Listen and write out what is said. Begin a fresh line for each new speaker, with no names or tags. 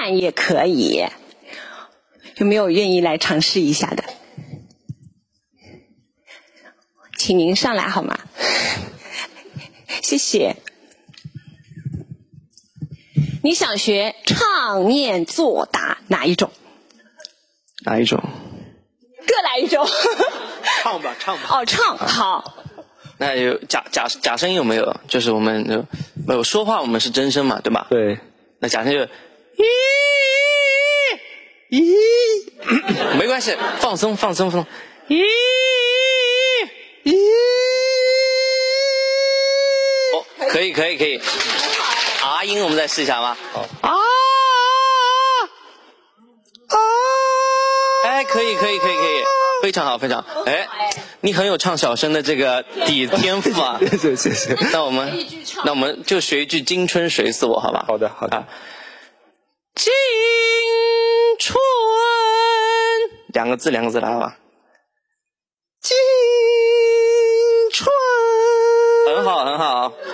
慢也可以。有没有愿意来尝试一下的？请您上来好吗？谢谢。你想学唱念作答哪一种？
哪一种？
各来一种。
唱吧。
哦，唱好。
那有假声有没有？就是我们没有说话，我们是真声嘛，对吧？
对。
那假声就没关系，放松。哦，可以。啊音我们再试一下吗？啊！哎，可以，非常好。哎，你很有唱小声的这个天赋啊！
谢谢。
那我们就学一句《金春水锁》，好吧？
好的。
金春，两个字来好吧？金春，很好。